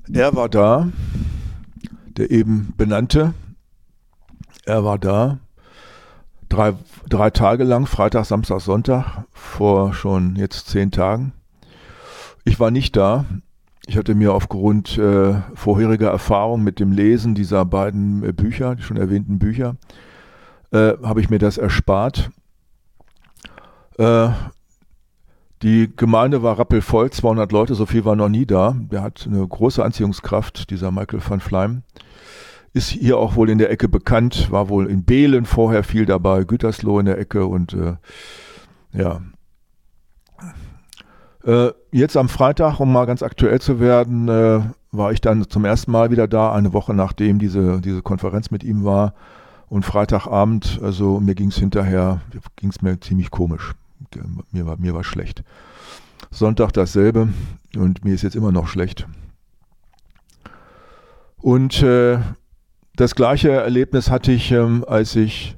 Er war da, der eben benannte. Er war da, drei Tage lang, Freitag, Samstag, Sonntag, vor schon jetzt 10 Tagen. Ich war nicht da. Ich hatte mir aufgrund vorheriger Erfahrung mit dem Lesen dieser beiden Bücher, die schon erwähnten Bücher, habe ich mir das erspart. Die Gemeinde war rappelvoll, 200 Leute, so viel war noch nie da. Der hat eine große Anziehungskraft, dieser Michael van Fleim. Ist hier auch wohl in der Ecke bekannt, war wohl in Beelen vorher viel dabei, Gütersloh in der Ecke und ja. Jetzt am Freitag, um mal ganz aktuell zu werden, war ich dann zum ersten Mal wieder da, eine Woche nachdem diese Konferenz mit ihm war. Und Freitagabend, also mir ging es mir ziemlich komisch. Mir war schlecht. Sonntag dasselbe und mir ist jetzt immer noch schlecht. Und das gleiche Erlebnis hatte ich, als ich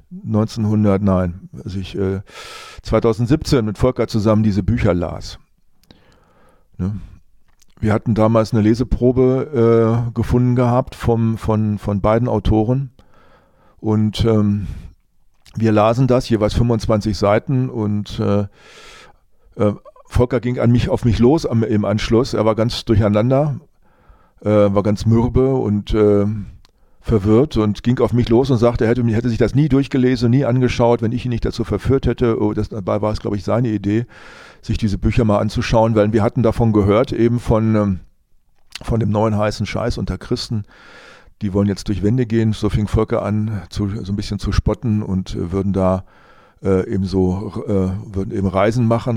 2017 mit Volker zusammen diese Bücher las. Ne? Wir hatten damals eine Leseprobe gefunden gehabt von beiden Autoren und wir lasen das, jeweils 25 Seiten und Volker ging auf mich los im Anschluss. Er war ganz durcheinander, war ganz mürbe und verwirrt und ging auf mich los und sagte, er hätte sich das nie durchgelesen, nie angeschaut, wenn ich ihn nicht dazu verführt hätte. Dabei war es, glaube ich, seine Idee, sich diese Bücher mal anzuschauen, weil wir hatten davon gehört, eben von dem neuen heißen Scheiß unter Christen. Die wollen jetzt durch Wände gehen. So fing Volker an, so ein bisschen zu spotten und würden da würden eben Reisen machen,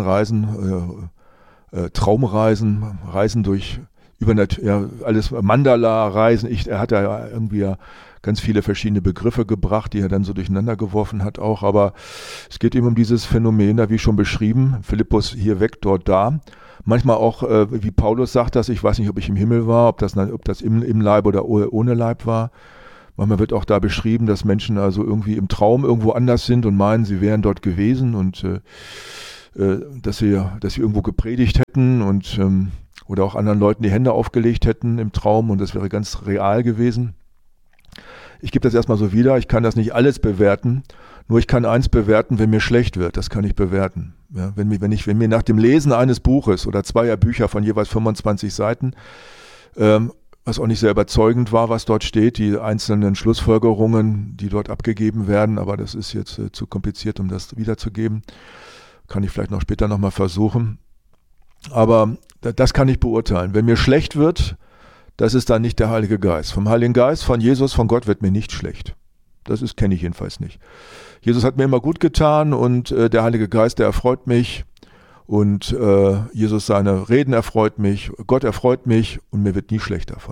Traumreisen, Reisen durch alles Mandala-Reisen. Er hat da irgendwie ganz viele verschiedene Begriffe gebracht, die er dann so durcheinander geworfen hat auch. Aber es geht eben um dieses Phänomen, da wie schon beschrieben, Philippus hier weg, dort da. Manchmal auch, wie Paulus sagt das, ich weiß nicht, ob ich im Himmel war, ob das im Leib oder ohne Leib war. Manchmal wird auch da beschrieben, dass Menschen also irgendwie im Traum irgendwo anders sind und meinen, sie wären dort gewesen und dass sie irgendwo gepredigt hätten und oder auch anderen Leuten die Hände aufgelegt hätten im Traum und das wäre ganz real gewesen. Ich gebe das erstmal so wieder, ich kann das nicht alles bewerten, nur ich kann eins bewerten, wenn mir schlecht wird, das kann ich bewerten. Ja, wenn mir nach dem Lesen eines Buches oder zweier Bücher von jeweils 25 Seiten, was auch nicht sehr überzeugend war, was dort steht, die einzelnen Schlussfolgerungen, die dort abgegeben werden, aber das ist jetzt zu kompliziert, um das wiederzugeben, kann ich vielleicht später nochmal versuchen. Aber das kann ich beurteilen. Wenn mir schlecht wird, das ist dann nicht der Heilige Geist. Vom Heiligen Geist, von Jesus, von Gott wird mir nicht schlecht. Kenne ich jedenfalls nicht. Jesus hat mir immer gut getan und der Heilige Geist, der erfreut mich und Jesus, seine Reden erfreut mich, Gott erfreut mich und mir wird nie schlecht davon.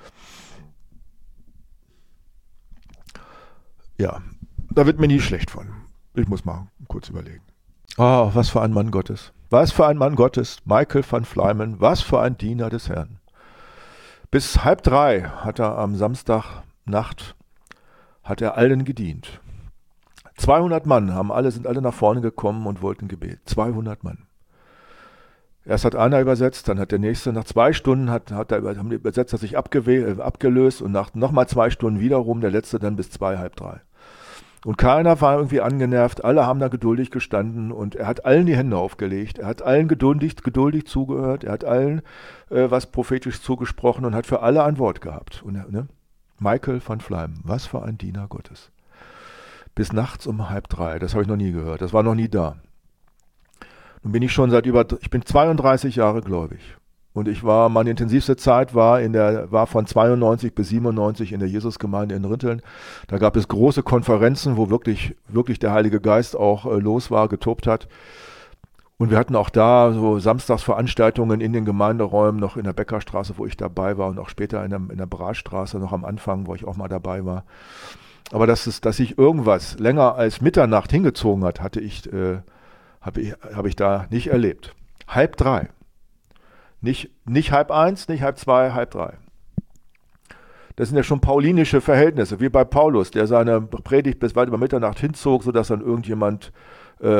Ja, da wird mir nie schlecht von. Ich muss mal kurz überlegen. Oh, was für ein Mann Gottes. Was für ein Mann Gottes. Michael van Fleimen, was für ein Diener des Herrn. Bis 2:30 hat er am Samstagnacht allen gedient. 200 Mann sind alle nach vorne gekommen und wollten Gebet. 200 Mann. Erst hat einer übersetzt, dann hat der nächste, nach 2 Stunden haben die Übersetzer sich abgelöst und nach nochmal 2 Stunden wiederum, der letzte dann bis 2:30. Und keiner war irgendwie angenervt, alle haben da geduldig gestanden und er hat allen die Hände aufgelegt, er hat allen geduldig zugehört, er hat allen was prophetisch zugesprochen und hat für alle ein Wort gehabt. Und, Michael van Fleim, was für ein Diener Gottes. Bis nachts um 2:30, das habe ich noch nie gehört, das war noch nie da. Nun bin ich schon ich bin 32 Jahre gläubig. Und meine intensivste Zeit war von 92 bis 97 in der Jesusgemeinde in Rinteln. Da gab es große Konferenzen, wo wirklich der Heilige Geist auch los war, getobt hat. Und wir hatten auch da so Samstagsveranstaltungen in den Gemeinderäumen, noch in der Beckerstraße, wo ich dabei war und auch später in der Bratstraße, noch am Anfang, wo ich auch mal dabei war. Aber dass sich irgendwas länger als Mitternacht hingezogen hat, habe ich da nicht erlebt. 2:30. Nicht 12:30, nicht 2:30, 2:30. Das sind ja schon paulinische Verhältnisse, wie bei Paulus, der seine Predigt bis weit über Mitternacht hinzog, sodass dann irgendjemand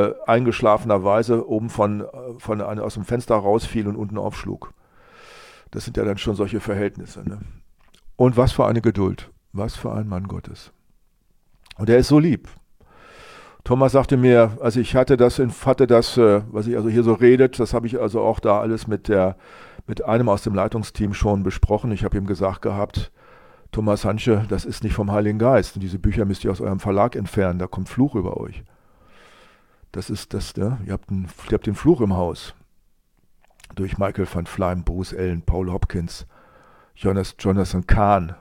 eingeschlafenerweise oben aus dem Fenster rausfiel und unten aufschlug. Das sind ja dann schon solche Verhältnisse. Ne? Und was für eine Geduld. Was für ein Mann Gottes. Und er ist so lieb. Thomas sagte mir, also ich hatte das, was ich also hier so redet, das habe ich also auch da alles mit einem aus dem Leitungsteam schon besprochen. Ich habe ihm gesagt gehabt, Thomas Hansche, das ist nicht vom Heiligen Geist. Und diese Bücher müsst ihr aus eurem Verlag entfernen, da kommt Fluch über euch. Das ist das, ja, ihr habt den Fluch im Haus. Durch Michael van Fleim, Bruce Allen, Paul Hopkins, Jonathan Kahn.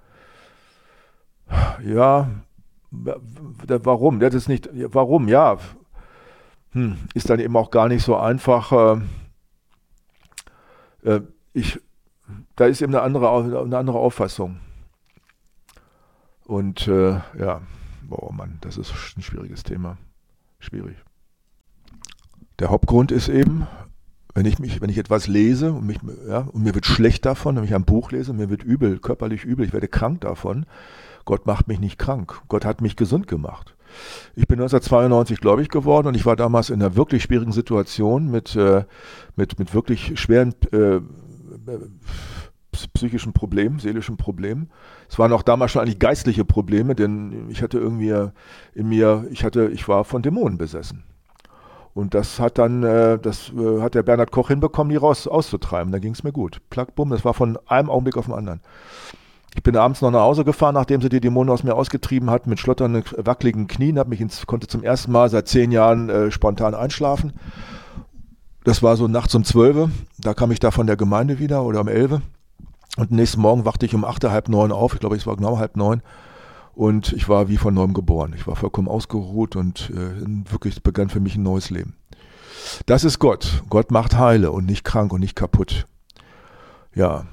Ja, warum? Das ist nicht, warum? Ja, ist dann eben auch gar nicht so einfach. Da ist eben eine andere Auffassung. Und ja, oh Mann, das ist ein schwieriges Thema. Schwierig. Der Hauptgrund ist eben, wenn ich etwas lese und mir wird schlecht davon, wenn ich ein Buch lese, mir wird übel, körperlich übel, ich werde krank davon. Gott macht mich nicht krank. Gott hat mich gesund gemacht. Ich bin 1992 gläubig geworden und ich war damals in einer wirklich schwierigen Situation mit wirklich schweren psychischen Problemen, seelischen Problemen. Es waren auch damals schon eigentlich geistliche Probleme, denn ich hatte irgendwie ich war von Dämonen besessen. Und das hat hat der Bernhard Koch hinbekommen, die auszutreiben. Da ging es mir gut. Plack, bumm, das war von einem Augenblick auf den anderen. Ich bin abends noch nach Hause gefahren, nachdem sie die Dämonen aus mir ausgetrieben hat, mit schlotternden, wackeligen Knien, konnte zum ersten Mal seit 10 Jahren spontan einschlafen. Das war so nachts um 12. Da kam ich da von der Gemeinde wieder oder um 11. Und am nächsten Morgen wachte ich um 8, halb 9 auf. Ich glaube, es war genau 8:30. Und ich war wie von neuem geboren. Ich war vollkommen ausgeruht und wirklich begann für mich ein neues Leben. Das ist Gott. Gott macht heile und nicht krank und nicht kaputt. Ja.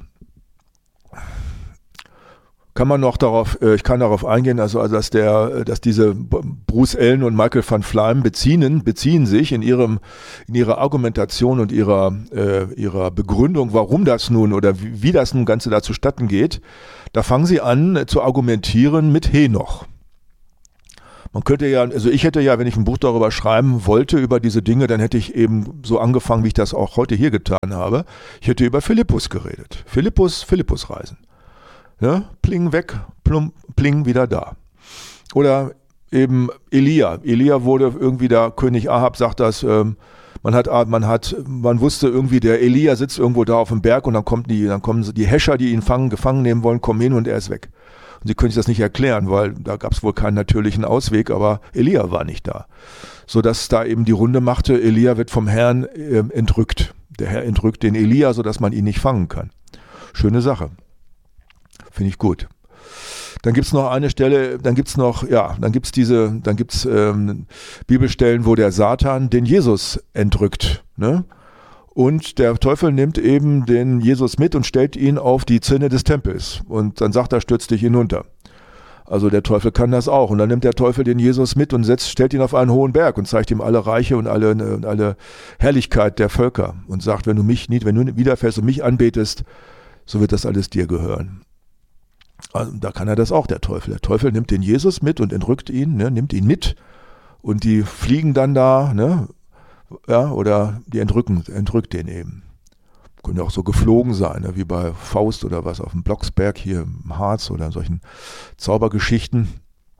Ich kann darauf eingehen, dass diese Bruce Allen und Michael van Fleim beziehen sich in ihrer Argumentation und ihrer Begründung, warum das nun oder wie das nun Ganze da zustatten geht. Da fangen sie an zu argumentieren mit Henoch. Man könnte ja, also ich hätte ja, wenn ich ein Buch darüber schreiben wollte, über diese Dinge, dann hätte ich eben so angefangen, wie ich das auch heute hier getan habe. Ich hätte über Philippus geredet. Philippus-Reisen. Ja, pling weg, pling wieder da. Oder eben Elia. Elia wurde irgendwie da, König Ahab sagt das, man wusste irgendwie, der Elia sitzt irgendwo da auf dem Berg und dann kommen die Häscher, die ihn gefangen nehmen wollen, kommen hin und er ist weg. Und sie können sich das nicht erklären, weil da gab es wohl keinen natürlichen Ausweg, aber Elia war nicht da. Sodass da eben die Runde machte, Elia wird vom Herrn entrückt. Der Herr entrückt den Elia, sodass man ihn nicht fangen kann. Schöne Sache. Finde ich gut. Dann gibt es noch eine Stelle, dann gibt es Bibelstellen, wo der Satan den Jesus entrückt. Ne? Und der Teufel nimmt eben den Jesus mit und stellt ihn auf die Zinne des Tempels. Und dann sagt er, stürz dich hinunter. Also der Teufel kann das auch. Und dann nimmt der Teufel den Jesus mit und stellt ihn auf einen hohen Berg und zeigt ihm alle Reiche und alle Herrlichkeit der Völker. Und sagt, wenn du wiederfällst und mich anbetest, so wird das alles dir gehören. Also, da kann er das auch, der Teufel. Der Teufel nimmt den Jesus mit und entrückt ihn, ne, nimmt ihn mit und die fliegen dann da, ne, ja, oder die entrückt den eben. Können auch so geflogen sein, ne, wie bei Faust oder was auf dem Blocksberg hier im Harz oder in solchen Zaubergeschichten.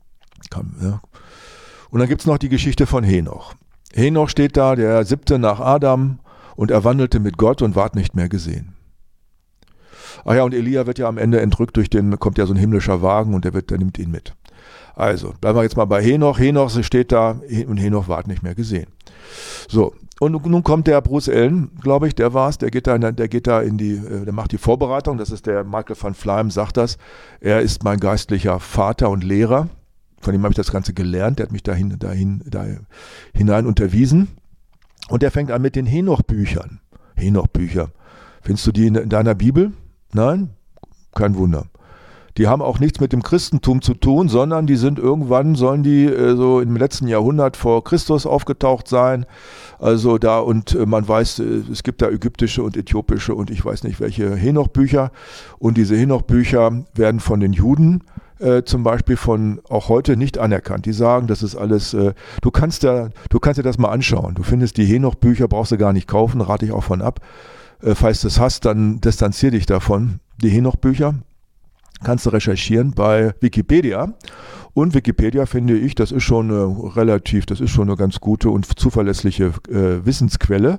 Und dann gibt es noch die Geschichte von Henoch. Henoch steht da, der 7. nach Adam, und er wandelte mit Gott und ward nicht mehr gesehen. Ach ja, und Elia wird ja am Ende entrückt kommt ja so ein himmlischer Wagen und der nimmt ihn mit. Also, bleiben wir jetzt mal bei Henoch. Henoch steht da und Henoch ward nicht mehr gesehen. So, und nun kommt der Bruce Allen, glaube ich, der macht die Vorbereitung, das ist der Michael van Fleim, sagt das. Er ist mein geistlicher Vater und Lehrer. Von ihm habe ich das Ganze gelernt, der hat mich da hinein unterwiesen. Und der fängt an mit den Henoch-Büchern. Henoch-Bücher. Findest du die in deiner Bibel? Nein? Kein Wunder. Die haben auch nichts mit dem Christentum zu tun, sondern sollen die so im letzten Jahrhundert vor Christus aufgetaucht sein. Also man weiß, es gibt da ägyptische und äthiopische und ich weiß nicht welche Henoch-Bücher. Und diese Henoch-Bücher werden von den Juden zum Beispiel auch heute nicht anerkannt. Die sagen, das ist alles, du kannst dir das mal anschauen. Du findest die Henoch-Bücher, brauchst du gar nicht kaufen, rate ich auch von ab. falls du es hast, dann distanzier dich davon. Die Henoch-Bücher kannst du recherchieren bei Wikipedia. Und Wikipedia, finde ich, das ist schon eine ganz gute und zuverlässliche Wissensquelle.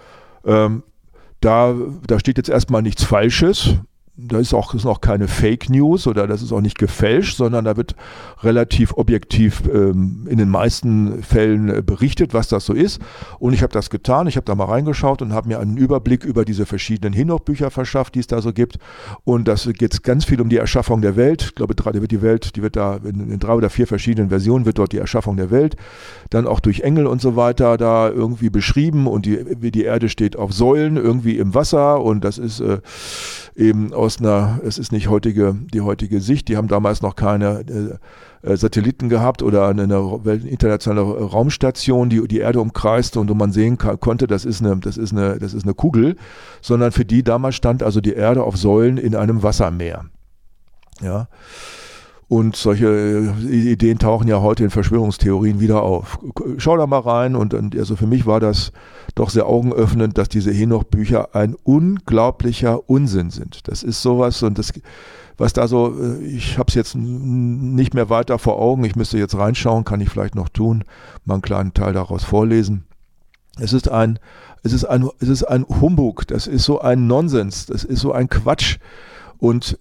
Da steht jetzt erstmal nichts Falsches. Da ist auch keine Fake News oder das ist auch nicht gefälscht, sondern da wird relativ objektiv in den meisten Fällen berichtet, was das so ist. Und ich habe das getan, ich habe da mal reingeschaut und habe mir einen Überblick über diese verschiedenen Henoch-Bücher verschafft, die es da so gibt. Und das geht ganz viel um die Erschaffung der Welt. Ich glaube, die wird da in 3 oder 4 verschiedenen Versionen wird dort die Erschaffung der Welt, dann auch durch Engel und so weiter da irgendwie beschrieben und wie die Erde steht auf Säulen irgendwie im Wasser und das ist eben es ist nicht die heutige Sicht, die haben damals noch keine Satelliten gehabt oder eine internationale Raumstation, die Erde umkreiste und wo man sehen konnte, das ist eine Kugel, sondern für die damals stand also die Erde auf Säulen in einem Wassermeer. Ja. Und solche Ideen tauchen ja heute in Verschwörungstheorien wieder auf. Schau da mal rein und also für mich war das doch sehr augenöffnend, dass diese Henoch-Bücher ein unglaublicher Unsinn sind. Das ist sowas und das, was da so, ich habe es jetzt nicht mehr weiter vor Augen, ich müsste jetzt reinschauen, kann ich vielleicht noch tun, mal einen kleinen Teil daraus vorlesen. Es ist ein Humbug, das ist so ein Nonsens, das ist so ein Quatsch und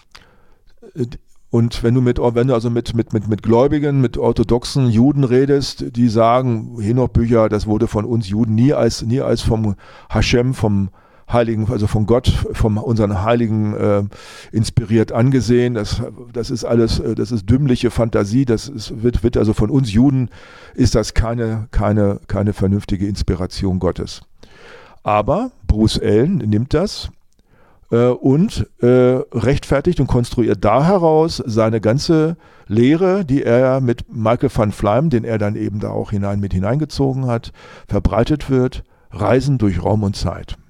wenn du also mit Gläubigen, mit orthodoxen Juden redest, die sagen, Henoch-Bücher, das wurde von uns Juden nie als vom Hashem, vom Heiligen, also von Gott, von unseren Heiligen inspiriert angesehen. Das ist alles, das ist dümmliche Fantasie. Wird also von uns Juden ist das keine vernünftige Inspiration Gottes. Aber Bruce Allen nimmt das und rechtfertigt und konstruiert da heraus seine ganze Lehre, die er mit Michael van Fleim, den er dann eben da auch mit hineingezogen hat, verbreitet wird, Reisen durch Raum und Zeit.